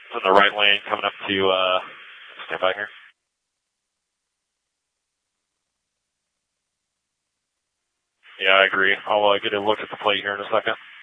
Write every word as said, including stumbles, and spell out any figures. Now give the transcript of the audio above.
in the right lane coming up to, uh, stand by here. Yeah, I agree. I'll uh, get a look at the plate here in a second.